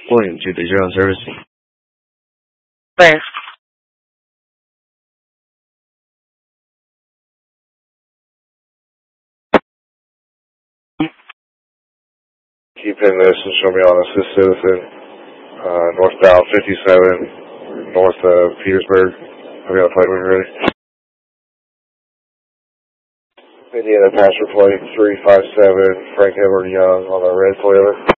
William to the ground service. Where? Keep in this and show me on assist citizen, northbound 57, north of Petersburg. I've got a plate when you're ready. Indiana passenger plate 357, Frank Edward Young on a red Toyota.